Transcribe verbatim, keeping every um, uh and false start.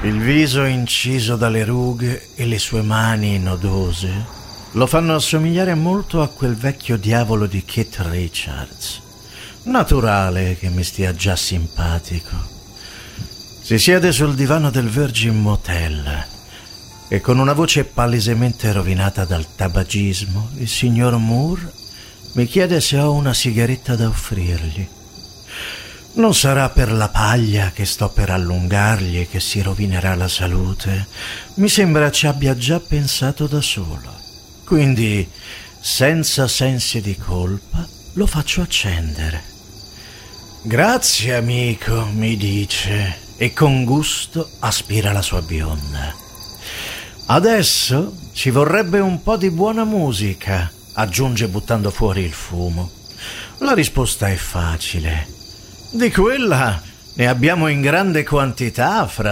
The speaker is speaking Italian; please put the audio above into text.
Il viso inciso dalle rughe e le sue mani nodose lo fanno assomigliare molto a quel vecchio diavolo di Keith Richards. Naturale che mi stia già simpatico. Si siede sul divano del Virgin Motel e con una voce palesemente rovinata dal tabagismo il signor Moore mi chiede se ho una sigaretta da offrirgli. Non sarà per la paglia che sto per allungargli e che si rovinerà la salute. Mi sembra ci abbia già pensato da solo. Quindi, senza sensi di colpa, lo faccio accendere. Grazie, amico, mi dice, e con gusto aspira la sua bionda. Adesso ci vorrebbe un po' di buona musica, aggiunge buttando fuori il fumo. La risposta è facile. Di quella ne abbiamo in grande quantità fra